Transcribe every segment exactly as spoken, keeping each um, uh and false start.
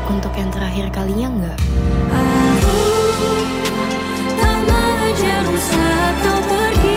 untuk yang terakhir kalinya nggak? Aku tak mengejar saat kau pergi.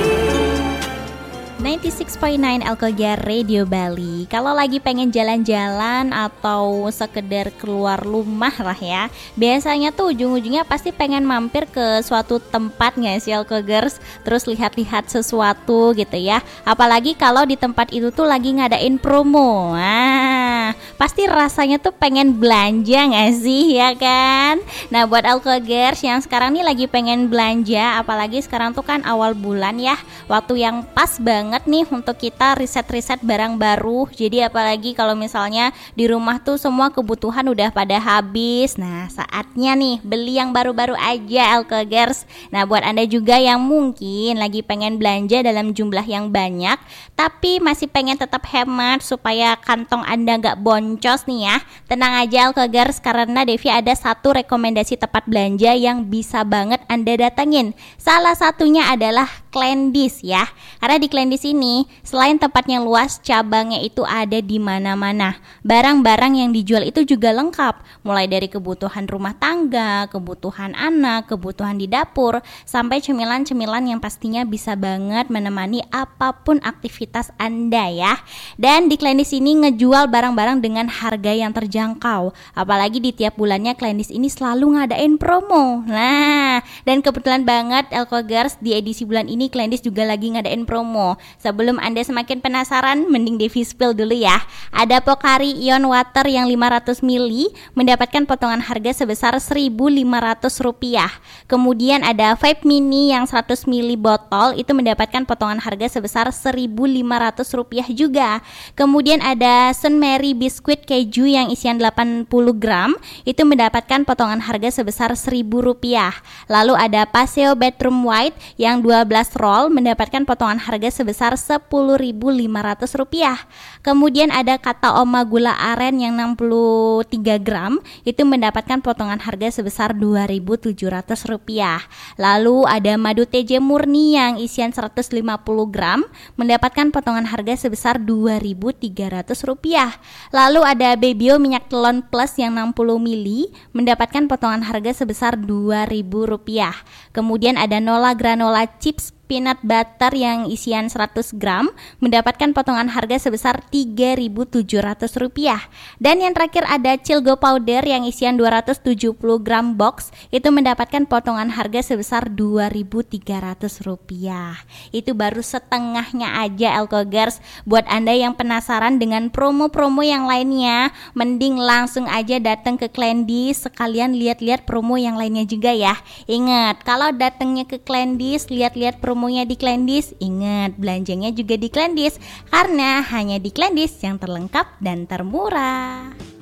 sembilan puluh enam koma sembilan Alkogar Radio Bali. Kalau lagi pengen jalan-jalan atau sekedar keluar rumah lah ya, biasanya tuh ujung-ujungnya pasti pengen mampir ke suatu tempat nggak sih Alkogers? Terus lihat-lihat sesuatu gitu ya. Apalagi kalau di tempat itu tuh lagi ngadain promo. Nah, pasti rasanya tuh pengen belanja nggak sih ya kan? Nah buat Alkogers yang sekarang nih lagi pengen belanja, apalagi sekarang tuh kan awal bulan ya, waktu yang pas banget nih untuk kita riset-riset barang baru. Jadi apalagi kalau misalnya di rumah tuh semua kebutuhan udah pada habis. Nah saatnya nih beli yang baru-baru aja Alkogers. Nah buat Anda juga yang mungkin lagi pengen belanja dalam jumlah yang banyak tapi masih pengen tetap hemat supaya kantong Anda gak boncos nih ya, tenang aja Alkogers, karena Devi ada satu rekomendasi tempat belanja yang bisa banget Anda datengin. Salah satunya adalah Kleendis ya. Karena di Kleendis ini selain tempatnya luas, cabangnya itu ada di mana-mana. Barang-barang yang dijual itu juga lengkap, mulai dari kebutuhan rumah tangga, kebutuhan anak, kebutuhan di dapur, sampai cemilan-cemilan yang pastinya bisa banget menemani apapun aktivitas Anda ya. Dan di Kleendis ini ngejual barang-barang dengan harga yang terjangkau. Apalagi di tiap bulannya Kleendis ini selalu ngadain promo. Nah, dan kebetulan banget Alkogers di edisi bulan ini Kleendis juga lagi ngadain promo. Sebelum Anda semakin penasaran, mending Devi spill dulu ya. Ada Pocari Ion Water yang lima ratus mililiter mendapatkan potongan harga sebesar seribu lima ratus rupiah. Kemudian ada Vape Mini yang seratus mililiter botol itu mendapatkan potongan harga sebesar seribu lima ratus rupiah juga. Kemudian ada Sun Mary biskuit keju yang isian delapan puluh gram itu mendapatkan potongan harga sebesar seribu rupiah. Lalu ada Paseo Bedroom White yang dua belas roll mendapatkan potongan harga sebesar sepuluh ribu lima ratus rupiah. Kemudian ada Kata Oma gula aren yang enam puluh tiga gram itu mendapatkan potongan harga sebesar dua ribu tujuh ratus rupiah. Lalu ada madu T J murni yang isian seratus lima puluh gram mendapatkan potongan harga sebesar dua ribu tiga ratus rupiah. Lalu ada Bebio minyak telon plus yang enam puluh mililiter mendapatkan potongan harga sebesar dua ribu rupiah. Kemudian ada Nola granola chips peanut butter yang isian seratus gram mendapatkan potongan harga sebesar tiga ribu tujuh ratus rupiah. Dan yang terakhir ada Cilgo powder yang isian dua ratus tujuh puluh gram box itu mendapatkan potongan harga sebesar dua ribu tiga ratus rupiah. Itu baru setengahnya aja Alkogers. Buat Anda yang penasaran dengan promo-promo yang lainnya, mending langsung aja datang ke Kleendis sekalian lihat-lihat promo yang lainnya juga ya. Ingat, kalau datangnya ke Kleendis lihat-lihat promo promonya di Kleendis, ingat belanjanya juga di Kleendis, karena hanya di Kleendis yang terlengkap dan termurah.